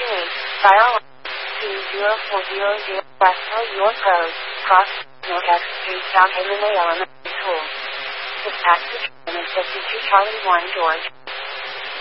Fire 20400 West York Road, Cross, Northeast Street, South Haven, Elementary School. Dispatch the train at 52 Charlie 1 George.